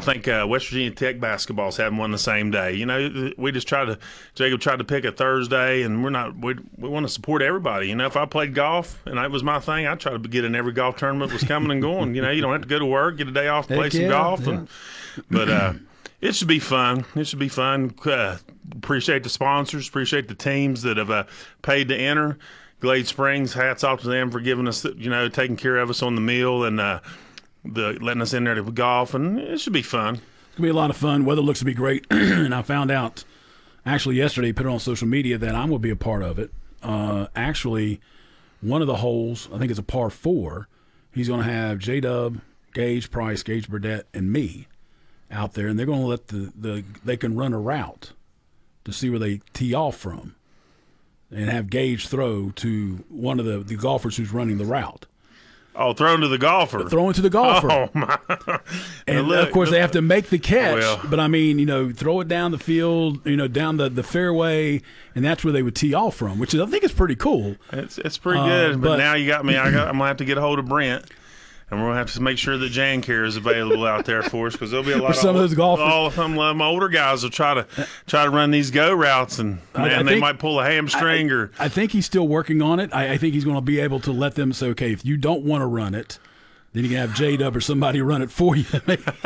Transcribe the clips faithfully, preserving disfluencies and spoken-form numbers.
think uh, West Virginia Tech basketball's having one the same day. You know, we just tried to Jacob tried to pick a Thursday, and we're not. We we want to support everybody. You know, if I played golf and that was my thing, I'd try to get in every golf tournament was coming and going. You know, you don't have to go to work, get a day off to play Heck some yeah, golf. yeah. And, but uh, it should be fun. It should be fun. Uh, appreciate the sponsors. Appreciate the teams that have uh, paid to enter. Glade Springs, hats off to them for giving us, you know, taking care of us on the meal and uh, the letting us in there to golf, and it should be fun. It's going to be a lot of fun. Weather looks to be great. And I found out actually yesterday, put it on social media, that I'm going to be a part of it. Uh, actually, one of the holes, I think it's a par four, he's going to have J-Dub, Gage Price, Gage Burdett, and me out there, and they're going to let the, the – they can run a route to see where they tee off from and have Gage throw to one of the, the golfers who's running the route. Oh, thrown to the golfer. Throw it to the golfer. Oh, my. And, look, of course, they have to make the catch. Well. But, I mean, you know, throw it down the field, you know, down the, the fairway, and that's where they would tee off from, which is, I think is pretty cool. It's it's pretty Uh, good, but, but- now you got me. I got, I'm going to have to get a hold of Brent, and we're going to have to make sure that Jan Care is available out there for us, because there'll be a lot For some of old- those golfers. All some of them older guys will try to try to run these go routes, and I- man, I they think- might pull a hamstring or I think he's still working on it. I, I think he's going to be able to let them say, okay, if you don't want to run it, then you can have J-Dub or somebody run it for you.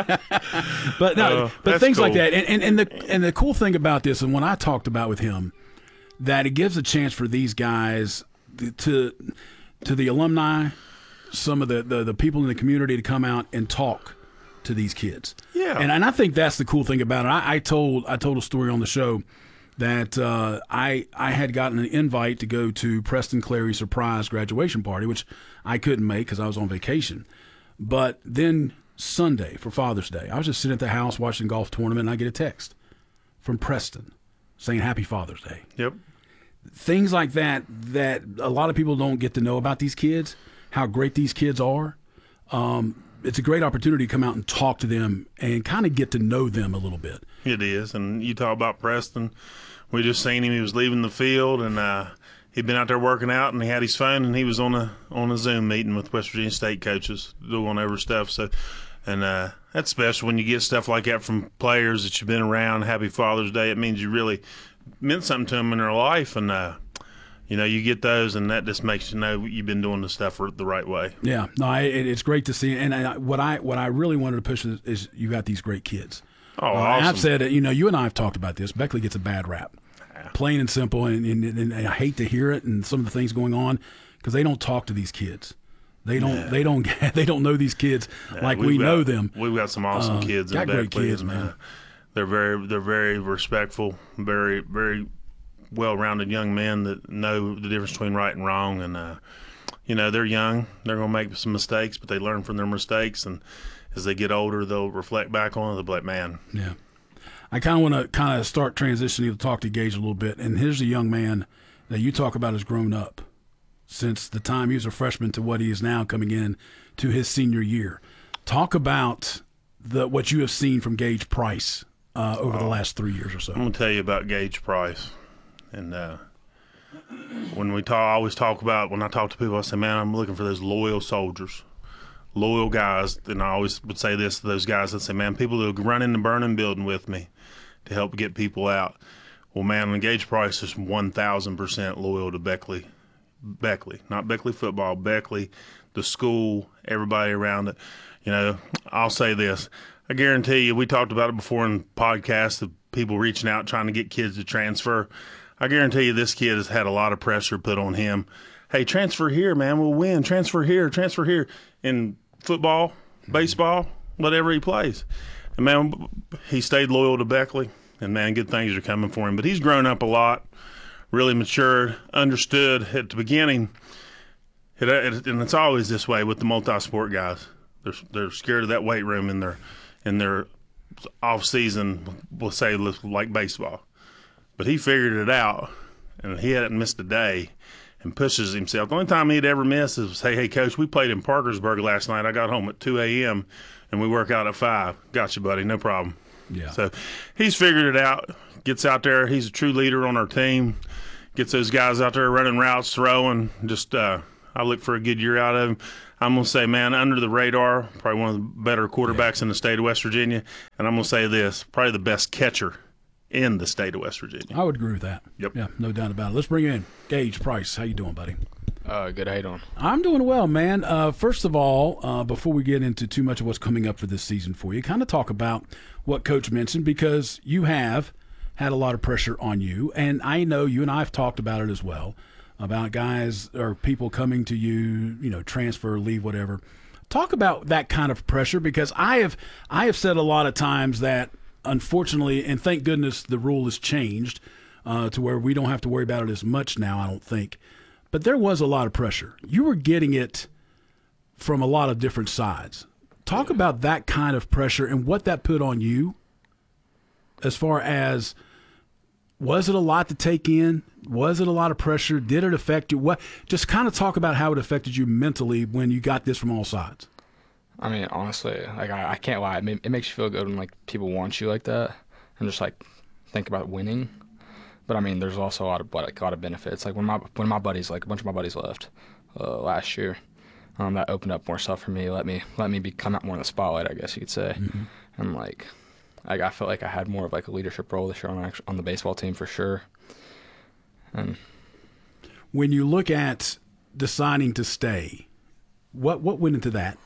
but no, Uh, but that's things like cool. that. And, and, and, the, and the cool thing about this, and when I talked about with him, that it gives a chance for these guys to to the alumni, some of the, the, the people in the community to come out and talk to these kids. Yeah. And, and I think that's the cool thing about it. I, I told I told a story on the show that uh, I I had gotten an invite to go to Preston Clary's surprise graduation party, which I couldn't make because I was on vacation. But then Sunday for Father's Day, I was just sitting at the house watching the golf tournament, and I get a text from Preston saying Happy Father's Day. Yep. Things like that that a lot of people don't get to know about these kids, how great these kids are. Um, it's a great opportunity to come out and talk to them and kind of get to know them a little bit. It is, and you talk about Preston. We just seen him. He was leaving the field, and uh, he'd been out there working out, and he had his phone, and he was on a on a Zoom meeting with West Virginia State coaches doing over stuff. So, and uh, that's special when you get stuff like that from players that you've been around. Happy Father's Day. It means you really meant something to them in their life, and uh, you know, you get those, and that just makes you know you've been doing the stuff the right way. Yeah, no, it, it's great to see. And I, what I what I really wanted to push is, is you got these great kids. Oh, Uh, awesome. and I've said it. You know, you and I have talked about this. Beckley gets a bad rap, plain and simple. And, and, and I hate to hear it and some of the things going on because they don't talk to these kids. They don't. Yeah. They don't. They don't know these kids like We've we got- know them. We've got some awesome Uh, kids. got in great Beckley, kids, and, man. uh, they're very, they're very respectful, very, very well-rounded young men that know the difference between right and wrong. And uh, you know, they're young. They're going to make some mistakes, but they learn from their mistakes. And as they get older, they'll reflect back on it. They'll be like, man, Yeah. I kind of want to kind of start transitioning to talk to Gage a little bit. And here's a young man that you talk about has grown up since the time he was a freshman to what he is now coming in to his senior year. Talk about the what you have seen from Gage Price uh, over the last three years or so. I'm going to tell you about Gage Price. And uh, when we talk, I always talk about, when I talk to people, I say, man, I'm looking for those loyal soldiers, loyal guys. And I always would say this to those guys that say, man, people that will run in the burning building with me to help get people out. Well, man, Gage Price is one thousand percent loyal to Beckley. Beckley, not Beckley football, Beckley, the school, everybody around it. You know, I'll say this. I guarantee you, we talked about it before in podcasts of people reaching out trying to get kids to transfer. I guarantee you this kid has had a lot of pressure put on him. Hey, transfer here, man. We'll win. Transfer here. Transfer here. In football, baseball, whatever he plays. And, man, he stayed loyal to Beckley. And, man, good things are coming for him. But he's grown up a lot, really matured, understood at the beginning. It, it, and it's always this way with the multi-sport guys. They're, they're scared of that weight room in their, in their off-season, we'll say, like baseball. But he figured it out, and he hadn't missed a day and pushes himself. The only time he'd ever miss is say, hey, Coach, we played in Parkersburg last night. I got home at two a.m., and we work out at five. Gotcha, buddy. No problem. Yeah. So he's figured it out, gets out there. He's a true leader on our team, gets those guys out there running routes, throwing. Just uh, – I look for a good year out of him. I'm going to say, man, under the radar, probably one of the better quarterbacks yeah. in the state of West Virginia. And I'm going to say this, probably the best catcher in the state of West Virginia. I would agree with that. Yep. Yeah, no doubt about it. Let's bring in Gage Price. How you doing, buddy? Uh, good. How you doing? I'm doing well, man. Uh, first of all, uh, before we get into too much of what's coming up for this season for you, kind of talk about what Coach mentioned, because you have had a lot of pressure on you, and I know you and I have talked about it as well, about guys or people coming to you, you know, transfer, leave, whatever. Talk about that kind of pressure, because I have I have said a lot of times that, unfortunately, and thank goodness the rule has changed uh, to where we don't have to worry about it as much now, I don't think. But there was a lot of pressure. You were getting it from a lot of different sides. Talk about that kind of pressure and what that put on you, as far as, was it a lot to take in? Was it a lot of pressure? Did it affect you? What? Just kind of talk about how it affected you mentally when you got this from all sides. I mean, honestly, like I, I can't lie. It, ma- it makes you feel good when like people want you like that and just like think about winning. But I mean, there's also a lot of like a lot of benefits. Like when my when my buddies, like a bunch of my buddies left uh, last year, um, that opened up more stuff for me. Let me let me be come out more in the spotlight, I guess you could say. Mm-hmm. And like, like I felt like I had more of like a leadership role this year on on the baseball team for sure. And when you look at deciding to stay, what what went into that?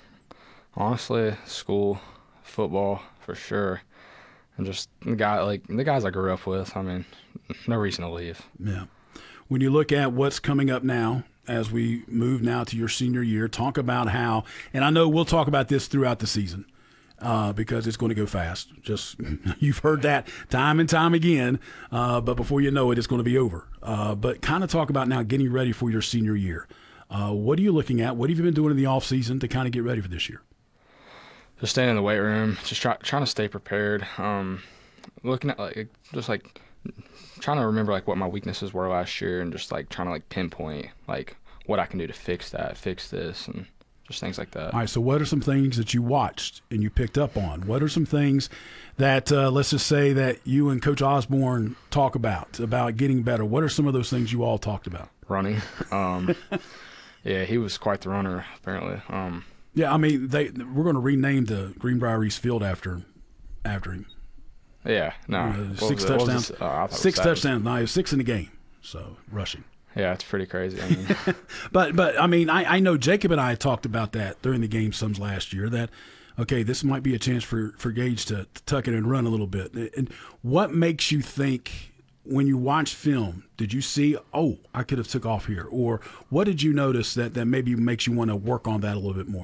Honestly, school, football for sure. And just the guy, like the guys I grew up with. I mean, no reason to leave. Yeah. When you look at what's coming up now, as we move now to your senior year, talk about how, and I know we'll talk about this throughout the season uh, because it's going to go fast. Just you've heard that time and time again, uh, but before you know it, it's going to be over. Uh, but kind of talk about now getting ready for your senior year. Uh, what are you looking at? What have you been doing in the off season to kind of get ready for this year? Just staying in the weight room, just try, trying to stay prepared. Um, looking at like just like trying to remember like what my weaknesses were last year, and just like trying to like pinpoint like what I can do to fix that, fix this, and just things like that. All right. So, what are some things that you watched and you picked up on? What are some things that uh, let's just say that you and Coach Osborne talk about about getting better? What are some of those things you all talked about? Running. Um, yeah, he was quite the runner apparently. Um, Yeah, I mean, they we're going to rename the Greenbrier East Field after after him. Yeah, no, uh, six touchdowns, uh, six touchdowns. No, he was six in the game, so rushing. Yeah, it's pretty crazy. I mean. but but I mean, I, I know Jacob and I talked about that during the game some last year. That okay, this might be a chance for for Gage to, to tuck it and run a little bit. And what makes you think when you watch film? Did you see, oh, I could have took off here, or what did you notice that that maybe makes you want to work on that a little bit more?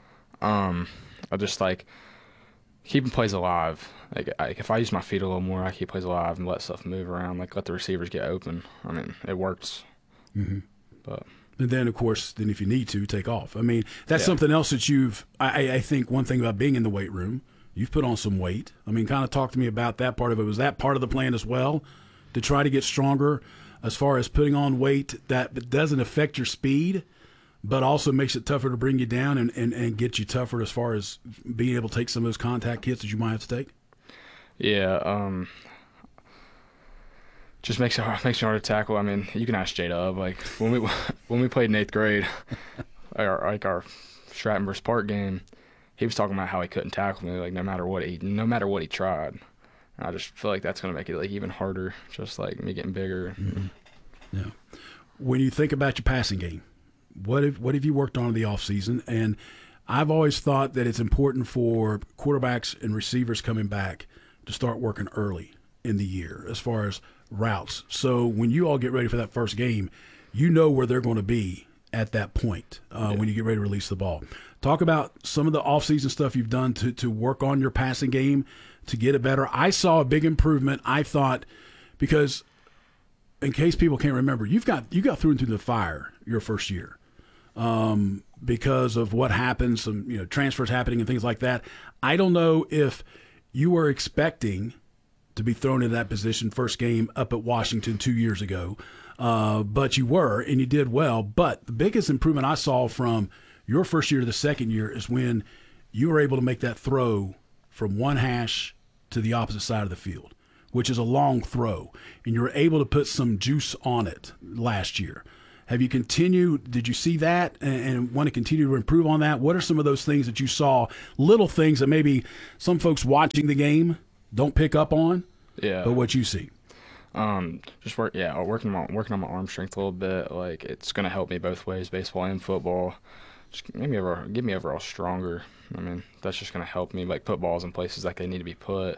Um, I just like keeping plays alive. Like, like if I use my feet a little more, I keep plays alive and let stuff move around. Like let the receivers get open. I mean, it works. Mm-hmm. But and then of course, then if you need to, take off. I mean, that's yeah. something else that you've. I, I think one thing about being in the weight room, you've put on some weight. I mean, kind of talk to me about that part of it. Was that part of the plan as well, to try to get stronger, as far as putting on weight that doesn't affect your speed, but also makes it tougher to bring you down and, and, and get you tougher as far as being able to take some of those contact hits that you might have to take? Yeah, um, just makes it makes it hard to tackle. I mean, you can ask J-Dub. Like when we when we played in eighth grade, our, like our Stratton versus Park game, he was talking about how he couldn't tackle me, like no matter what he no matter what he tried. And I just feel like that's gonna make it like even harder. Just like me getting bigger. Mm-hmm. Yeah. When you think about your passing game, What have what have you worked on in the off season? And I've always thought that it's important for quarterbacks and receivers coming back to start working early in the year as far as routes. So when you all get ready for that first game, you know where they're going to be at that point uh, yeah. when you get ready to release the ball. Talk about some of the off-season stuff you've done to to work on your passing game to get it better. I saw a big improvement, I thought, because in case people can't remember, you've got you got thrown through the fire your first year. Um, because of what happened, some you know transfers happening and things like that. I don't know if you were expecting to be thrown in that position first game up at Washington two years ago, uh, but you were and you did well. But the biggest improvement I saw from your first year to the second year is when you were able to make that throw from one hash to the opposite side of the field, which is a long throw, and you were able to put some juice on it last year. Have you continued? Did you see that and, and want to continue to improve on that? What are some of those things that you saw, little things that maybe some folks watching the game don't pick up on, Yeah. but what you see? Um, just work, yeah, working on working on my arm strength a little bit. Like it's gonna help me both ways, baseball and football. Just make me over, get me overall stronger. I mean, that's just gonna help me like put balls in places that they need to be put.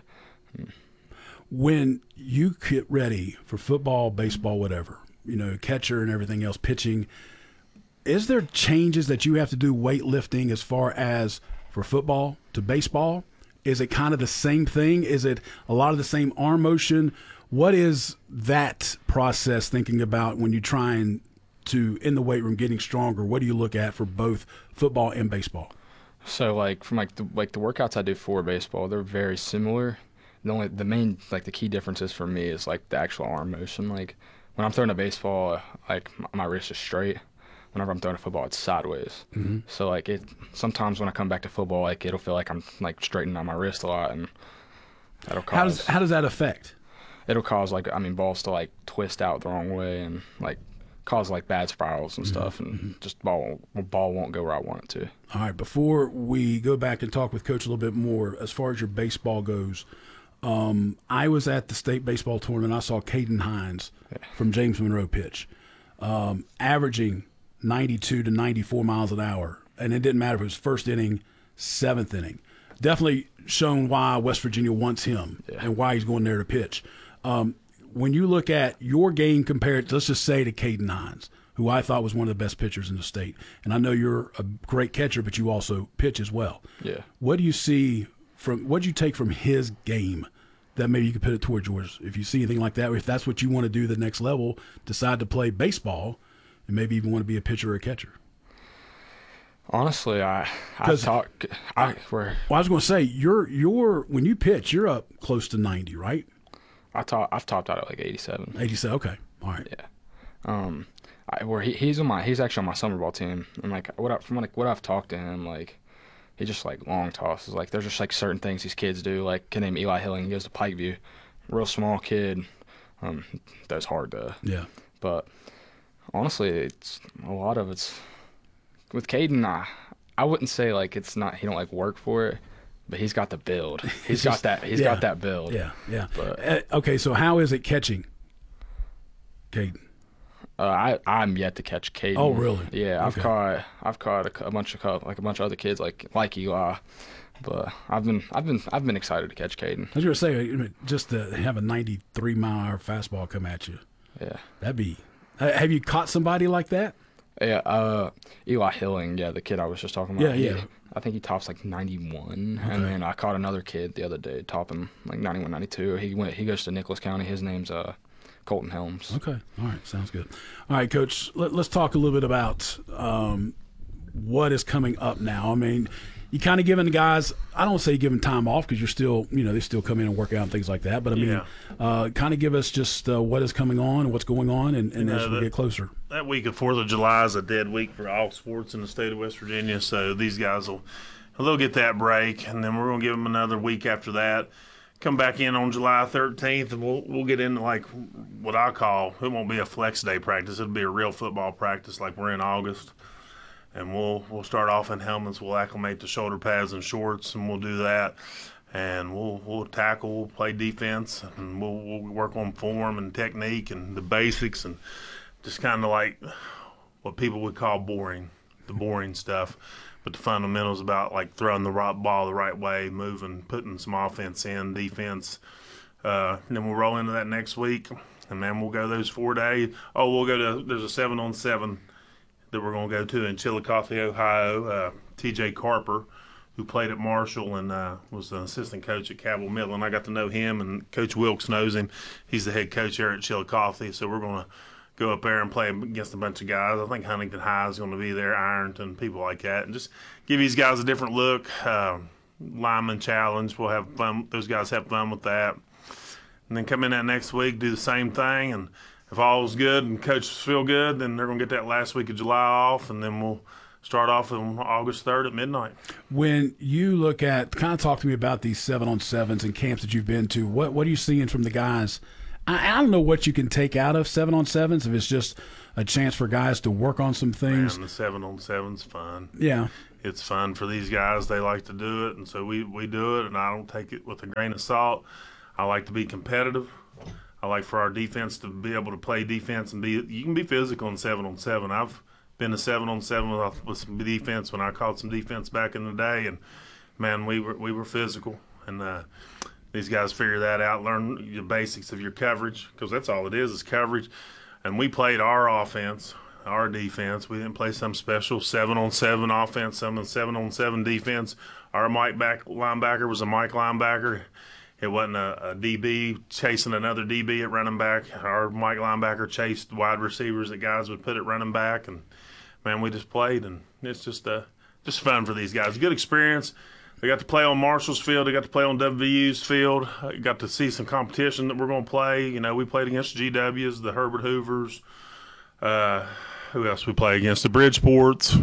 When you get ready for football, baseball, whatever, you know, catcher and everything else, pitching, is there changes that you have to do weightlifting as far as for football to baseball? Is it kind of the same thing? Is it a lot of the same arm motion? What is that process thinking about when you're trying to, in the weight room, getting stronger? What do you look at for both football and baseball? So like from like the like the workouts I do for baseball, they're very similar. The only the main like the key differences for me is like the actual arm motion. Like when I'm throwing a baseball, like my, my wrist is straight. Whenever I'm throwing a football, it's sideways. Mm-hmm. So like it sometimes when I come back to football, like it'll feel like I'm like straightening out my wrist a lot, and that'll cause. How does how does that affect? It'll cause like I mean balls to like twist out the wrong way and like cause like bad spirals and stuff, and mm-hmm. just ball ball won't go where I want it to. All right, before we go back and talk with Coach a little bit more, as far as your baseball goes, um, I was at the state baseball tournament. I saw Caden Hines yeah. from James Monroe pitch, um, averaging ninety-two to ninety-four miles an hour, and it didn't matter if it was first inning, seventh inning. Definitely shown why West Virginia wants him yeah. and why he's going there to pitch. Um, when you look at your game compared, let's just say, to Caden Hines, who I thought was one of the best pitchers in the state, and I know you're a great catcher, but you also pitch as well. Yeah. What do you see from? What do you take from his game that maybe you could put it towards yours? If you see anything like that, or if that's what you want to do the next level, decide to play baseball, and maybe even want to be a pitcher or a catcher. Honestly, I I talk. I where well, I was going to say you're you're when you pitch, you're up close to ninety, right? I top I've topped out at like eighty-seven. eighty-seven, okay, all right. Yeah, um, I, where he he's on my he's actually on my summer ball team, and like what I, from like what I've talked to him, like he just like long tosses. Like there's just like certain things these kids do. Like kid named Eli Hilling, he goes to Pikeview, real small kid. Um, that's hard to yeah, but honestly, it's a lot of it's with Caden. I, I wouldn't say like it's not he don't like work for it. But he's got the build. He's got that. He's yeah, got that build. Yeah, yeah. But, uh, okay, so how is it catching, Caden? Uh, I I'm yet to catch Caden. Oh, really? Yeah, I've okay. caught I've caught a, a bunch of like a bunch of other kids like like Eli, but I've been I've been I've been excited to catch Caden. I was gonna say just to have a ninety-three mile an hour fastball come at you. Yeah, that'd be. Uh, have you caught somebody like that? Yeah, uh, Eli Hilling. Yeah, the kid I was just talking about. Yeah, yeah. He, I think he tops like ninety-one, okay. and then I caught another kid the other day topping like ninety-one, ninety-two. He went. He goes to Nicholas County. His name's uh, Colton Helms. Okay, all right, sounds good. All right, Coach. Let, let's talk a little bit about um, what is coming up now. I mean, you kind of giving the guys. I don't say giving time off because you're still, you know, they still come in and work out and things like that. But I mean, yeah. uh, kind of give us just uh, what is coming on and what's going on, and, and you know, as we that, get closer. That week of Fourth of July is a dead week for all sports in the state of West Virginia. So these guys will. They'll get that break, and then we're going to give them another week after that. Come back in on July thirteenth, and we'll we'll get into like what I call, it won't be a flex day practice. It'll be a real football practice like we're in August. And we'll we'll start off in helmets. We'll acclimate to shoulder pads and shorts, and we'll do that. And we'll we'll tackle, we'll play defense, and we'll, we'll work on form and technique and the basics, and just kind of like what people would call boring, the boring stuff. But the fundamentals about like throwing the right ball the right way, moving, putting some offense in, defense. Uh, and then we'll roll into that next week, and then we'll go those four days. Oh, we'll go to, there's a seven on seven that we're going to go to in Chillicothe, Ohio. Uh, T J Carper, who played at Marshall and uh, was an assistant coach at Cabell Midland. I got to know him, and Coach Wilkes knows him. He's the head coach here at Chillicothe, so we're going to go up there and play against a bunch of guys. I think Huntington High is going to be there, Ironton, people like that, and just give these guys a different look. Uh, lineman challenge, we'll have fun. Those guys have fun with that. And then come in that next week, do the same thing, and if all's good and coaches feel good, then they're going to get that last week of July off, and then we'll start off on August third at midnight. When you look at, kind of talk to me about these seven on sevens and camps that you've been to. What what are you seeing from the guys I, I don't know what you can take out of seven on sevens if it's just a chance for guys to work on some things. Man, the seven on seven's fun. Yeah. It's fun for these guys. They like to do it, and so we, we do it, and I don't take it with a grain of salt. I like to be competitive. I like for our defense to be able to play defense and be – you can be physical in seven on seven. I've been a seven on seven with, with some defense when I called some defense back in the day, and, man, we were we were physical. And uh, these guys figure that out, learn the basics of your coverage, because that's all it is is coverage. And we played our offense, our defense. We didn't play some special seven-on-seven offense, some seven-on-seven defense. Our Mike back linebacker was a Mike linebacker. It wasn't a, a D B chasing another D B at running back. Our Mike linebacker chased wide receivers that guys would put at running back. And, man, we just played, and it's just uh, just fun for these guys. Good experience. They got to play on Marshall's field. They got to play on W V U's field. Uh, got to see some competition that we're going to play. You know, we played against G Ws, the Herbert Hoovers. Uh, who else we play against? The Bridgeports.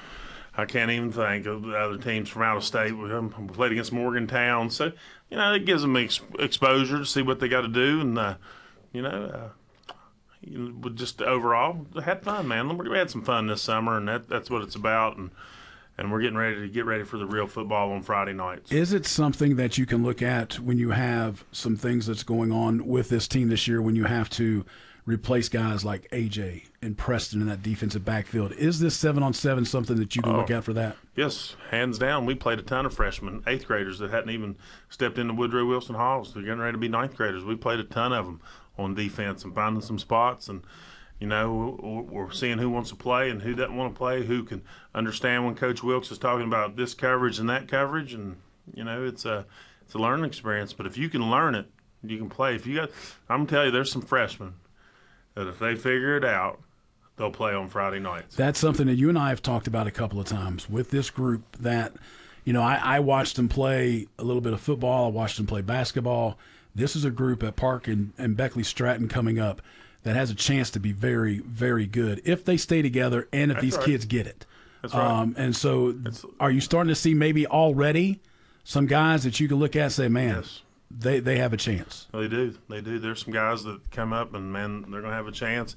I can't even think of the other teams from out of state. We, um, we played against Morgantown. So, you know, it gives them ex- exposure to see what they got to do. And, uh, you know, uh, you know, just overall, had fun, man. We had some fun this summer, and that, that's what it's about. And, And we're getting ready to get ready for the real football on Friday nights. Is it something that you can look at when you have some things that's going on with this team this year, when you have to replace guys like A J and Preston in that defensive backfield? Is this seven on seven something that you can oh, look at for that? Yes, hands down. We played a ton of freshmen, eighth graders that hadn't even stepped into Woodrow Wilson Halls. They're getting ready to be ninth graders. We played a ton of them on defense and finding some spots. And you know, we're seeing who wants to play and who doesn't want to play, who can understand when Coach Wilkes is talking about this coverage and that coverage. And, you know, it's a it's a learning experience. But if you can learn it, you can play. If you got, I'm going to tell you, there's some freshmen that if they figure it out, they'll play on Friday nights. That's something that you and I have talked about a couple of times with this group that, you know, I, I watched them play a little bit of football. I watched them play basketball. This is a group at Park and, and Beckley Stratton coming up that has a chance to be very, very good if they stay together and if That's these right. kids get it. That's right. Um, and so That's, are you starting to see maybe already some guys that you can look at and say, man, yes. they, they have a chance? They do. They do. There's some guys that come up and, man, they're going to have a chance.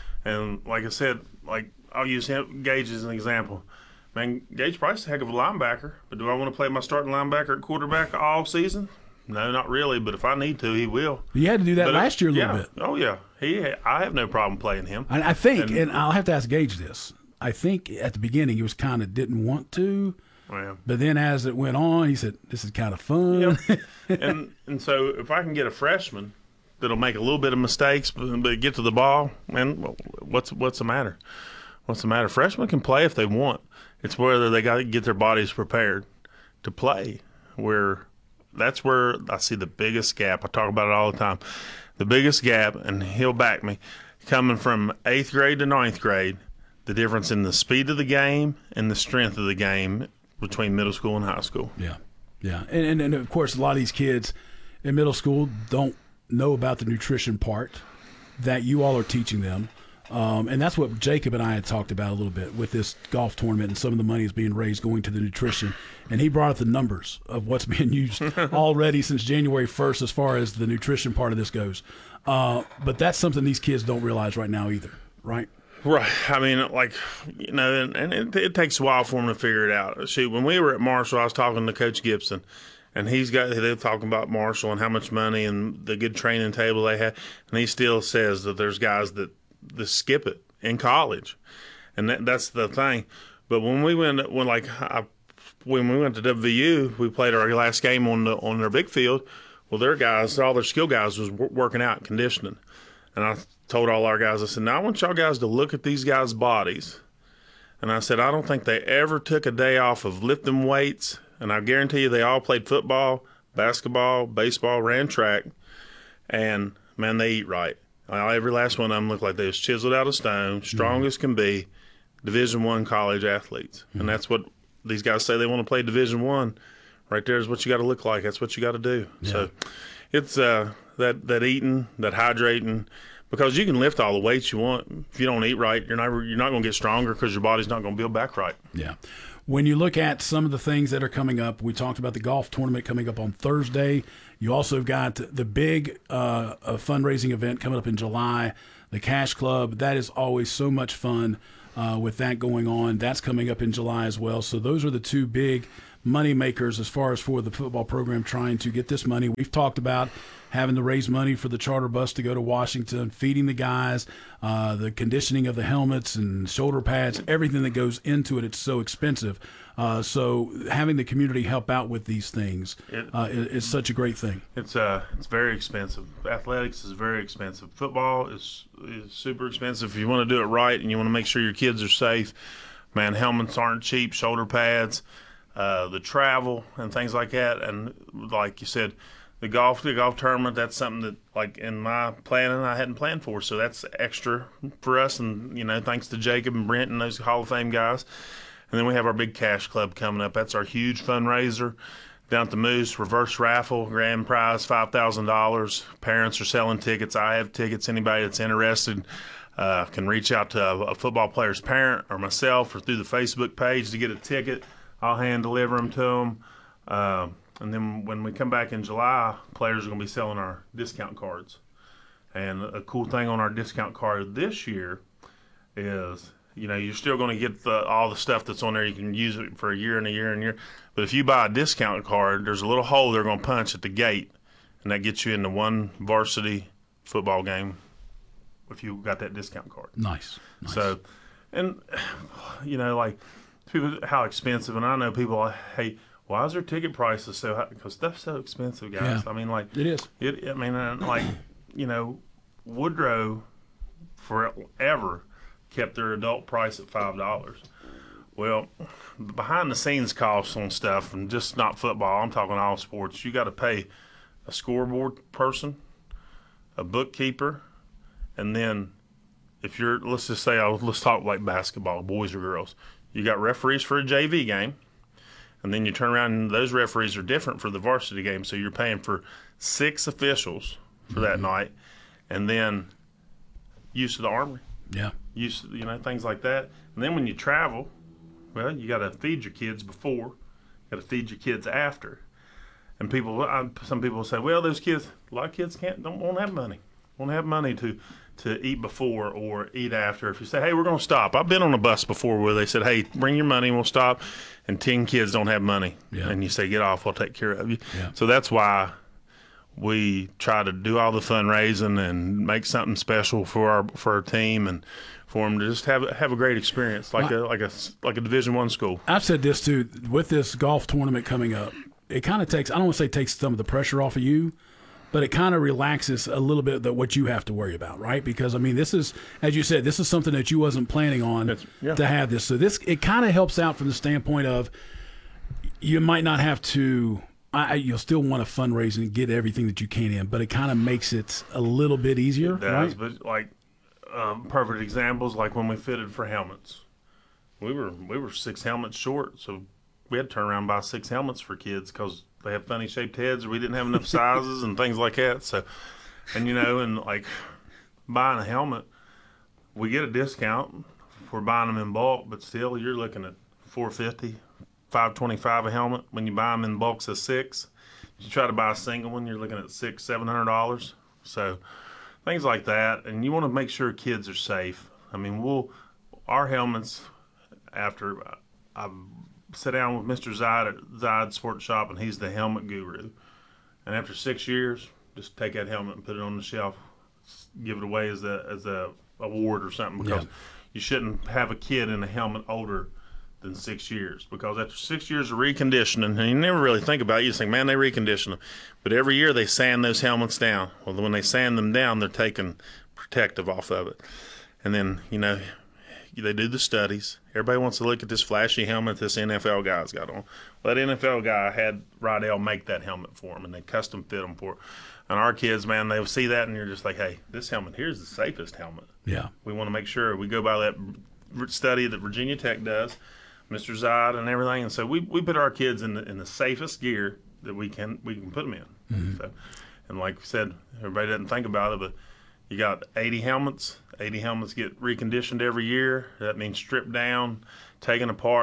And like I said, like I'll use him, Gage as an example. Man, Gage Price is a heck of a linebacker, but do I want to play my starting linebacker at quarterback all season? No, not really, but if I need to, he will. You had to do that but last it, year a little yeah. bit. Oh, yeah. He, I have no problem playing him. I, I think, and, and I'll have to ask Gage this, I think at the beginning he was kind of didn't want to, yeah. but then as it went on, he said, this is kind of fun. Yep. and and so if I can get a freshman that'll make a little bit of mistakes but, but get to the ball, man, what's, what's the matter? What's the matter? Freshmen can play if they want. It's whether they got to get their bodies prepared to play, where – that's where I see the biggest gap. I talk about it all the time. The biggest gap, and he'll back me, coming from eighth grade to ninth grade, the difference in the speed of the game and the strength of the game between middle school and high school. Yeah, yeah. And, and, and of course, a lot of these kids in middle school don't know about the nutrition part that you all are teaching them. Um, and that's what Jacob and I had talked about a little bit with this golf tournament and some of the money is being raised going to the nutrition. And he brought up the numbers of what's being used already since January first as far as the nutrition part of this goes. Uh, but that's something these kids don't realize right now either, right? Right. I mean, like, you know, and, and it, it takes a while for them to figure it out. Shoot, when we were at Marshall, I was talking to Coach Gibson, and he's got, they're talking about Marshall and how much money and the good training table they have. And he still says that there's guys that, that skip it in college. And that, that's the thing. But when we went, when like, I, when we went to W V U, we played our last game on the on their big field. Well, their guys, all their skill guys, was working out, conditioning. And I told all our guys, I said, now I want y'all guys to look at these guys' bodies. And I said, I don't think they ever took a day off of lifting weights. And I guarantee you they all played football, basketball, baseball, ran track. And, man, they eat right. Every last one of them looked like they was chiseled out of stone, strong mm-hmm. as can be, Division One college athletes. Mm-hmm. And that's what these guys say they want to play Division One. Right there is what you got to look like. That's what you got to do. Yeah. So it's uh, that that eating, that hydrating, because you can lift all the weights you want. If you don't eat right, you're not you're not going to get stronger because your body's not going to build back right. Yeah. when you look at some of the things that are coming up, we talked about the golf tournament coming up on Thursday. You also got the big uh, uh, fundraising event coming up in July, the Cash Club. That is always so much fun uh, with that going on. That's coming up in July as well. So those are the two big money makers as far as for the football program trying to get this money. We've talked about having to raise money for the charter bus to go to Washington, feeding the guys, uh, the conditioning of the helmets and shoulder pads, everything that goes into it. It's so expensive. Uh, so having the community help out with these things it, uh, is, is such a great thing. It's uh, it's very expensive. Athletics is very expensive. Football is is super expensive. If you want to do it right and you want to make sure your kids are safe, man, helmets aren't cheap, shoulder pads, uh, the travel and things like that. And like you said, the golf, the golf tournament, that's something that, like, in my planning, I hadn't planned for. So that's extra for us. And, you know, thanks to Jacob and Brent and those Hall of Fame guys. And then we have our big Cash Club coming up. That's our huge fundraiser down at the Moose. Reverse raffle, grand prize, five thousand dollars. Parents are selling tickets. I have tickets. Anybody that's interested uh, can reach out to a, a football player's parent or myself or through the Facebook page to get a ticket. I'll hand deliver them to them. Uh, and then when we come back in July, players are going to be selling our discount cards. And a cool thing on our discount card this year is, you know, you're still going to get the, all the stuff that's on there. You can use it for a year and a year and a year. But if you buy a discount card, there's a little hole they're going to punch at the gate, and that gets you into one varsity football game if you got that discount card. Nice. nice. So, and, you know, like, people, how expensive. And I know people, hey, why is their ticket prices so high? Because stuff's so expensive, guys. Yeah, I mean, like. It is. It, I mean, uh, like, you know, Woodrow forever kept their adult price at five dollars. Well, behind the scenes costs on stuff, and just not football, I'm talking all sports, you got to pay a scoreboard person, a bookkeeper, and then if you're, let's just say, oh, let's talk like basketball, boys or girls. You got referees for a J V game, and then you turn around and those referees are different for the varsity game, so you're paying for six officials for that mm-hmm. night, and then use of the armory. Yeah. Use, you know, things like that. And then when you travel, well, you got to feed your kids before, got to feed your kids after. And people, I, some people say, well, those kids, a lot of kids can't, don't won't have money, won't have money to to eat before or eat after. If you say, hey, we're going to stop. I've been on a bus before where they said, hey, bring your money, we'll stop, and ten kids don't have money. Yeah. And you say, get off, we'll take care of you. Yeah. So that's why we try to do all the fundraising and make something special for our for our team and for them to just have have a great experience, like well, a like a like a Division One school. I've said this too. With this golf tournament coming up, it kind of takes, I don't want to say takes some of the pressure off of you, but it kind of relaxes a little bit that what you have to worry about, right? Because I mean, this is, as you said, this is something that you wasn't planning on yeah. to have this. So this, it kind of helps out from the standpoint of you might not have to. I, you'll still want to fundraise and get everything that you can in, but it kind of makes it a little bit easier, it does, right? But like um, perfect examples, like when we fitted for helmets, we were we were six helmets short, so we had to turn around and buy six helmets for kids because they have funny shaped heads, or we didn't have enough sizes and things like that. So, and you know, and like buying a helmet, we get a discount for buying them in bulk, but still, you're looking at four fifty. five twenty-five a helmet when you buy them in bulks of six. If you try to buy a single one, you're looking at six, seven hundred dollars. So things like that, and you want to make sure kids are safe. I mean, we'll our helmets. After I sat down with Mister Zide at Zide Sports Shop, and he's the helmet guru. And after six years, just take that helmet and put it on the shelf, give it away as a as a award or something, because yeah. you shouldn't have a kid in a helmet older than six years, because after six years of reconditioning, and you never really think about it, you just think, man, they recondition them. But every year they sand those helmets down. Well, when they sand them down, they're taking protective off of it. And then, you know, they do the studies. Everybody wants to look at this flashy helmet this N F L guy's got on. Well, that N F L guy had Rydell make that helmet for him, and they custom fit them for it. And our kids, man, they see that, and you're just like, hey, this helmet here's the safest helmet. Yeah. We want to make sure we go by that study that Virginia Tech does, Mister Zide and everything, and so we, we put our kids in the in the safest gear that we can we can put them in. Mm-hmm. So, and like I said, everybody doesn't think about it, but you got eighty helmets. eighty helmets get reconditioned every year. That means stripped down, taken apart,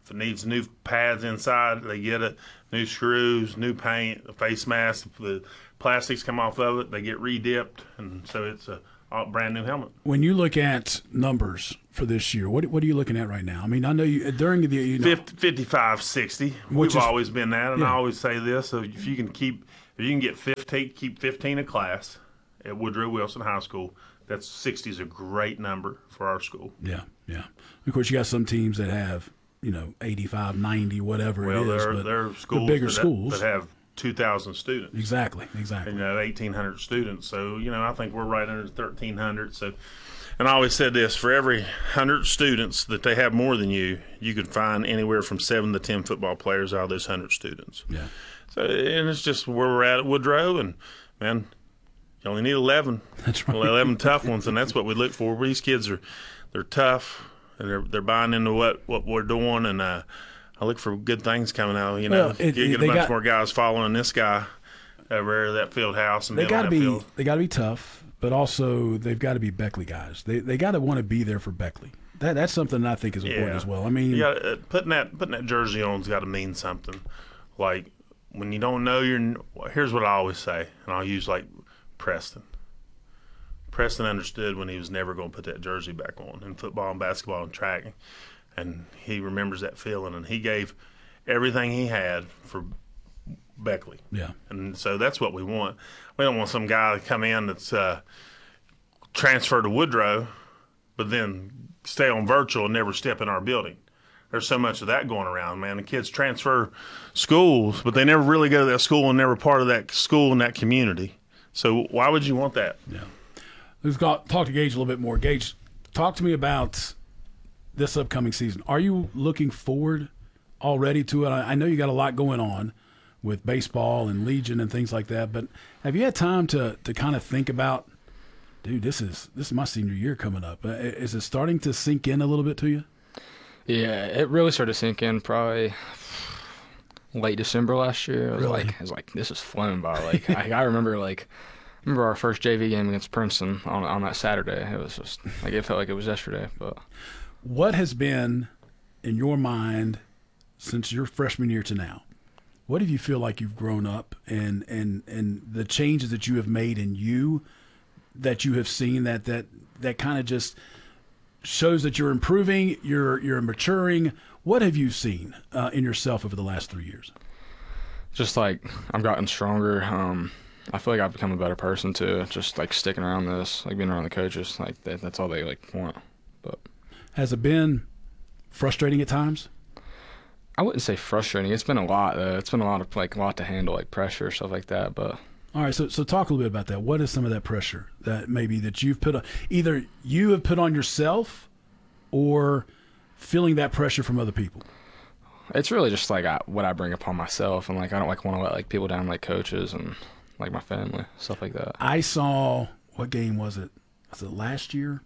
If it needs new pads inside, they get it. New screws, new paint, a face mask. If the plastics come off of it, they get re-dipped, and so it's a brand new helmet. When you look at numbers for this year, what what are you looking at right now? I mean, I know you during the you know, fifty, fifty-five, sixty. We've is, always been that, and yeah. I always say this: so if you can keep, if you can get fifteen, keep fifteen a class at Woodrow Wilson High School. That's sixty is a great number for our school. Yeah, yeah. Of course, you got some teams that have you know eighty-five, ninety, whatever well, it is. Well, but there are schools bigger that, schools that have two thousand students. Exactly, exactly. You know, eighteen hundred students. So, you know, I think we're right under thirteen hundred. So, and I always said this, for every one hundred students that they have more than you, you can find anywhere from seven to ten football players out of those one hundred students. Yeah. So, and it's just where we're at at Woodrow, and, man, you only need eleven. That's right. eleven tough ones, and that's what we look for. These kids are, they're tough, and they're they're buying into what, what we're doing, and uh, I look for good things coming out. You know, Well, it- you get they a bunch got- more guys following this guy over that field house and They being got on to that be field. they got to be tough, but also they've got to be Beckley guys. They they got to want to be there for Beckley. That that's something that I think is important Yeah. as well. I mean, You got uh, putting that putting that jersey on's got to mean something. Like when you don't know your. Here's what I always say, and I'll use like Preston. Preston understood when he was never going to put that jersey back on in football and basketball and track, and he remembers that feeling, and he gave everything he had for Beckley. yeah, And so that's what we want. We don't want some guy to come in that's uh, transferred to Woodrow, but then stay on virtual and never step in our building. There's so much of that going around, man. The kids transfer schools, but they never really go to that school and never part of that school and that community. So why would you want that? yeah. Let's go, talk to Gage a little bit more. Gage, talk to me about this upcoming season. Are you looking forward already to it? I, I know you got a lot going on with baseball and Legion and things like that, but have you had time to to kind of think about, dude, this is this is my senior year coming up. Uh, Is it starting to sink in a little bit to you? Yeah, it really started to sink in probably late December last year. I was Really? like, I was like, this is flown by. Like, I, I remember like, I remember our first J V game against Princeton on on that Saturday. It was just like it felt like it was yesterday. But What has been in your mind since your freshman year to now? What have you feel like you've grown up and and and the changes that you have made in you that you have seen that that that kind of just shows that you're improving, you're you're maturing. What have you seen uh, in yourself over the last three years? just like I've gotten stronger. Um, I feel like I've become a better person too. Just like sticking around this, like being around the coaches, like that, that's all they like want. But Has it been frustrating at times? I wouldn't say frustrating. It's been a lot. Though. It's been a lot of like a lot to handle, like pressure, stuff like that. But All right, so so talk a little bit about that. What is some of that pressure that maybe that you've put on, either you have put on yourself or feeling that pressure from other people? it's really just like I, what I bring upon myself, and like I don't like want to let like people down, like coaches and like my family, stuff like that. I saw, what game was it? Was it last year?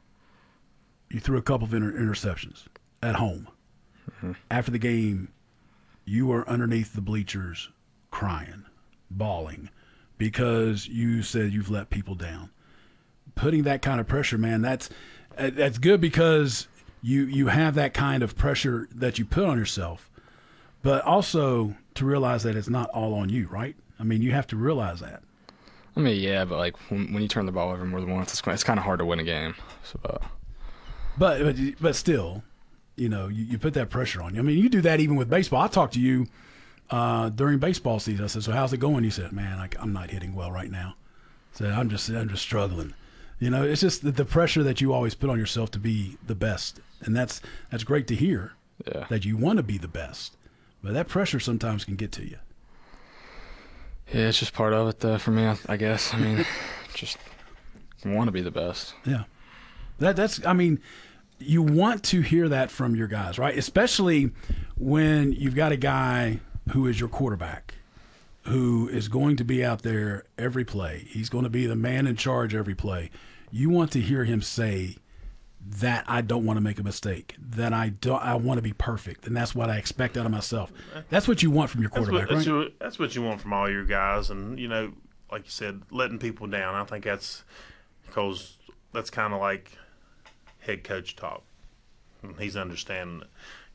You threw a couple of inter- interceptions at home. Mm-hmm. After the game, you were underneath the bleachers crying, bawling, because you said you've let people down. Putting that kind of pressure, man, that's uh, that's good because you you have that kind of pressure that you put on yourself, but also to realize that it's not all on you, right? I mean, you have to realize that. I mean, yeah, but like when, when you turn the ball over more than once, it's, it's kind of hard to win a game. So, uh, But but but still, you know, you, you put that pressure on you. I mean, you do that even with baseball. I talked to you uh, during baseball season. I said, "So how's it going?" You said, "Man, I, I'm not hitting well right now." I said, "I'm just I'm just struggling." You know, it's just the, the pressure that you always put on yourself to be the best, and that's that's great to hear yeah. that you want to be the best. But that pressure sometimes can get to you. Yeah, it's just part of it, though, for me, I, I guess. I mean, just want to be the best. Yeah, that that's. I mean, you want to hear that from your guys, right? Especially when you've got a guy who is your quarterback, who is going to be out there every play. He's going to be the man in charge every play. You want to hear him say that I don't want to make a mistake, that I don't, I want to be perfect, and that's what I expect out of myself. That's what you want from your That's quarterback, what, that's, right? your, that's what you want from all your guys. And, you know, like you said, letting people down. I think that's because that's kind of like head coach talk. And he's understanding it.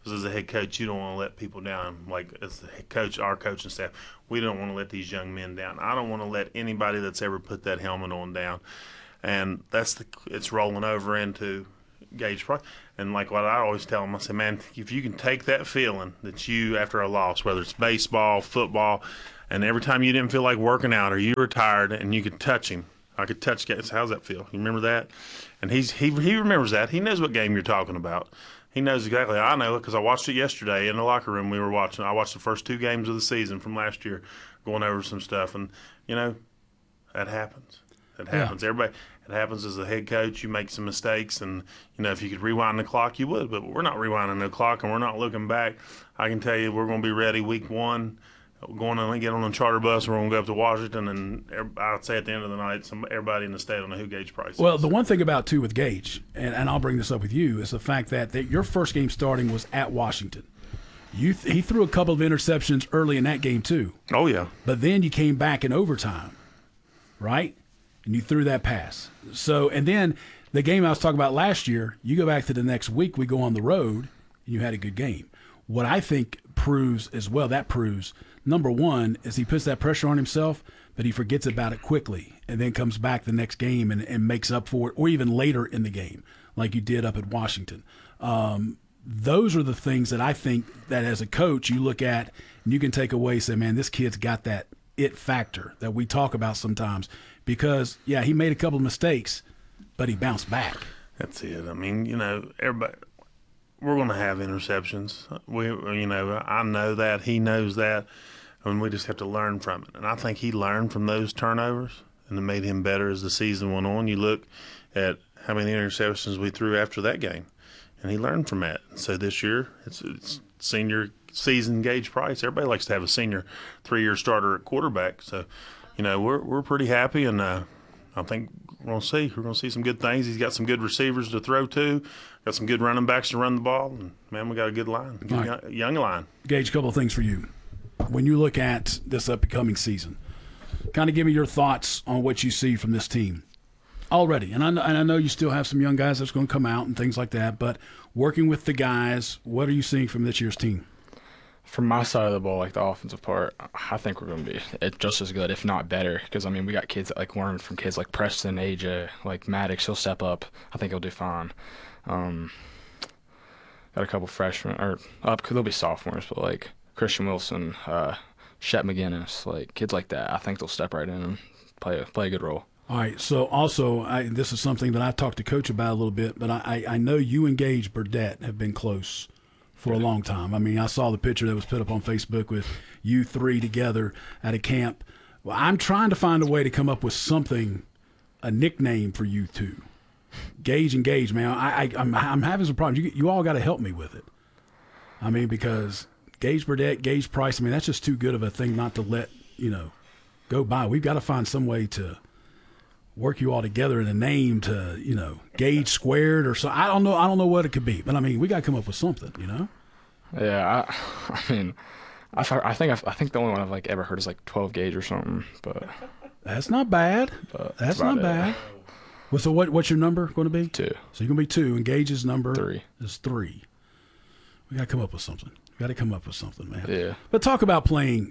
Because as a head coach, you don't want to let people down. Like as the head coach, our coaching staff, we don't want to let these young men down. I don't want to let anybody that's ever put that helmet on down. And that's the it's rolling over into Gage Price. And like what I always tell them, I say, man, if you can take that feeling that you, after a loss, whether it's baseball, football, and every time you didn't feel like working out or you were tired and you could touch him, I could touch Gage. How's that feel? You remember that? And he's he he remembers that. He knows what game you're talking about. He knows exactly. I know it because I watched it yesterday in the locker room. We were watching. I watched the first two games of the season from last year, going over some stuff, and you know, that happens. That happens. Yeah. Everybody. It happens as a head coach. You make some mistakes, and you know if you could rewind the clock, you would. But we're not rewinding the clock, and we're not looking back. I can tell you, we're going to be ready week one. We're going to get on a charter bus. We're going to go up to Washington, and I'd say at the end of the night, some everybody in the state will know who Gage Price is. Well, the one thing about too with Gage, and, and I'll bring this up with you, is the fact that, that your first game starting was at Washington. You th- he threw a couple of interceptions early in that game too. Oh yeah. But then you came back in overtime, right? And you threw that pass. So, and then the game I was talking about last year, you go back to the next week, we go on the road, and you had a good game. What I think proves as well, that proves, number one, is he puts that pressure on himself, but he forgets about it quickly and then comes back the next game and, and makes up for it, or even later in the game, like you did up at Washington. Um, those are the things that I think that as a coach you look at and you can take away and say, man, this kid's got that it factor that we talk about sometimes. Because, yeah, he made a couple of mistakes, but he bounced back. That's it. I mean, you know, everybody, we're going to have interceptions. We, you know, I know that. He knows that. And we just have to learn from it. And I think he learned from those turnovers, and it made him better as the season went on. You look at how many interceptions we threw after that game, and he learned from that. So this year, it's, it's senior season Gage Price. Everybody likes to have a senior three-year starter at quarterback. So, you know, we're we're pretty happy, and uh, I think we're going to see. We're going to see some good things. He's got some good receivers to throw to, got some good running backs to run the ball, and, man, we got a good line, a good right. young, young line. Gage, a couple of things for you. When you look at this upcoming season, kind of give me your thoughts on what you see from this team already. And I, know, and I know you still have some young guys that's going to come out and things like that, but working with the guys, what are you seeing from this year's team? From my side of the ball, like the offensive part, I think we're going to be just as good, if not better. Because, I mean, we got kids that, like, learn from kids like Preston, A J, like Maddox. He'll step up. I think he'll do fine. Um, got a couple freshmen, or up, because they'll be sophomores, but, like, Christian Wilson, uh, Shep McGinnis, like, kids like that. I think they'll step right in and play a, play a good role. All right, so also, I, this is something that I've talked to Coach about a little bit, but I, I know you and Gage Burdett have been close for a long time. I mean, I saw the picture that was put up on Facebook with you three together at a camp. Well, I'm trying to find a way to come up with something, a nickname for you two. Gage and Gage, man. I, I, I'm, I'm having some problems. You, you all got to help me with it. I mean, because Gage Burdett, Gage Price, I mean, that's just too good of a thing not to let, you know, go by. We've got to find some way to work you all together in a name to, you know, Gage squared or so. I don't know. I don't know what it could be, but I mean, we got to come up with something, you know? Yeah. I, I mean, I, I think, I've, I think the only one I've like ever heard is like twelve gauge or something, but that's not bad. But that's not bad. It. Well, so what, what's your number going to be? Two. So you're going to be two, and Gage's number three. is three. We got to come up with something. We got to come up with something, man. Yeah. But talk about playing,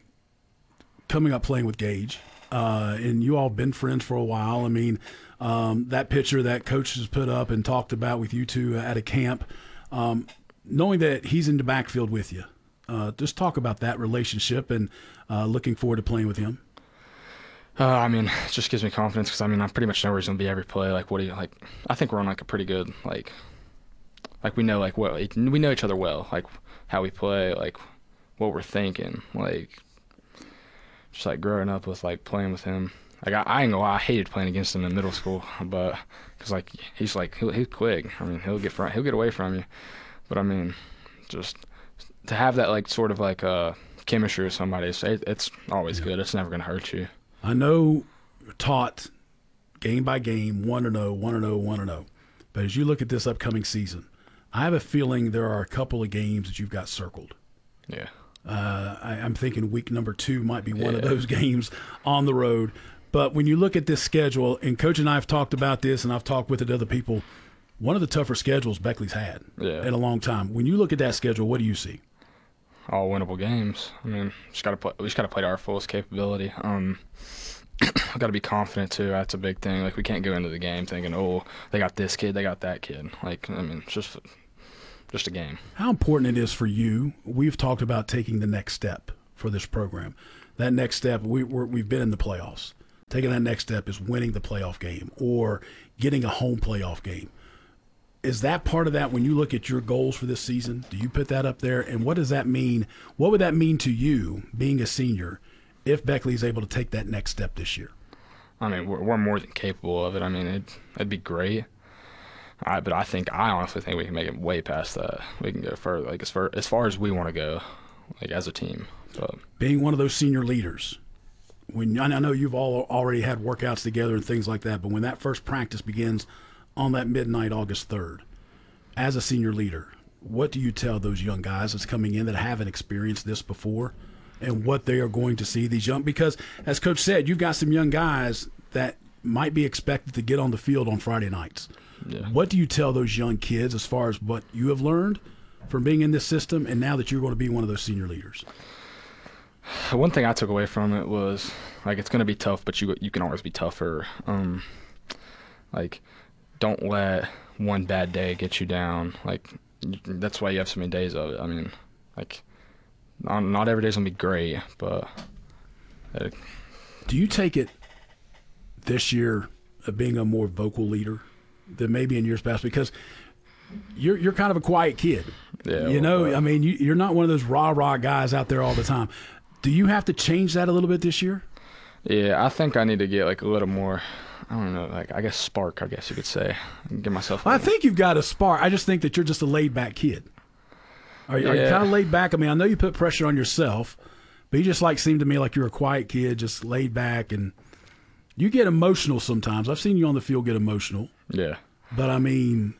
coming up playing with Gage. Uh, and you all been friends for a while. I mean, um, that picture that Coach has put up and talked about with you two at a camp, um, knowing that he's in the backfield with you, uh, just talk about that relationship and uh, looking forward to playing with him. Uh, I mean, it just gives me confidence because I mean I pretty much know where he's gonna be every play. Like, what do you like? I think we're on like a pretty good like, like we know like what we know each other well, like how we play, like what we're thinking, like. Just like growing up with like playing with him, like I, I ain't gonna lie, I hated playing against him in middle school, but because like he's like he'll, he's quick. I mean he'll get front, he'll get away from you, but I mean just to have that like sort of like uh chemistry with somebody, so it, it's always yeah. good. It's never gonna hurt you. I know you're taught game by game, one and oh, one and oh, one and oh, but as you look at this upcoming season, I have a feeling there are a couple of games that you've got circled. Yeah. Uh, I, I'm thinking week number two might be one yeah. of those games on the road. But when you look at this schedule, and Coach and I have talked about this, and I've talked with it other people, one of the tougher schedules Beckley's had Yeah. in a long time. When you look at that schedule, what do you see? All winnable games. I mean, just gotta play. We just gotta play to our fullest capability. Um, I gotta be confident too. That's a big thing. Like we can't go into the game thinking, oh, they got this kid, they got that kid. Like I mean, it's just just a game. How important it is for you? We've talked about taking the next step for this program. That next step, we, we're, we've been in the playoffs. Taking that next step is winning the playoff game or getting a home playoff game. Is that part of that when you look at your goals for this season? Do you put that up there? And what does that mean? What would that mean to you, being a senior, if Beckley is able to take that next step this year? I mean, we're, we're more than capable of it. I mean, it, it'd be great. I, but I think, I honestly think we can make it way past that. We can go further, like as far as, far as we want to go, like as a team. But being one of those senior leaders, when I know you've all already had workouts together and things like that, but when that first practice begins on that midnight August third, as a senior leader, what do you tell those young guys that's coming in that haven't experienced this before and what they are going to see these young, because as Coach said, you've got some young guys that might be expected to get on the field on Friday nights. Yeah. What do you tell those young kids as far as what you have learned from being in this system and now that you're going to be one of those senior leaders? One thing I took away from it was, like, it's going to be tough, but you you can always be tougher. Um, like, don't let one bad day get you down. Like, you, that's why you have so many days of it. I mean, like, not, not every day's going to be great, but... Uh, do you take it this year of being a more vocal leader than maybe in years past? Because you're you're kind of a quiet kid. Yeah, you know, well, I mean, you, you're not one of those rah-rah guys out there all the time. Do you have to change that a little bit this year? Yeah, I think I need to get, like, a little more, I don't know, like, I guess spark, I guess you could say. Give myself... Well, I think you've got a spark. I just think that you're just a laid-back kid. Are, yeah. are you kind of laid back? I mean, I know you put pressure on yourself, but you just, like, seem to me like you're a quiet kid, just laid back, and you get emotional sometimes. I've seen you on the field get emotional. Yeah. But, I mean,